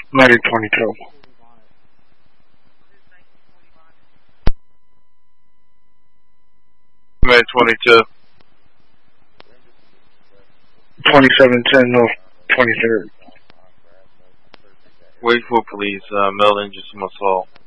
May 22. May 22. 2710 North 23rd. Wakeville Police, Melvin just assault.